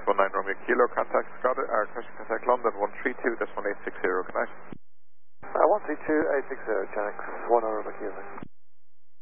19 Romeo Kilo, contact Scottish, contact London 132.1860, good night. 132.860, Janex 1 Romeo Kilo.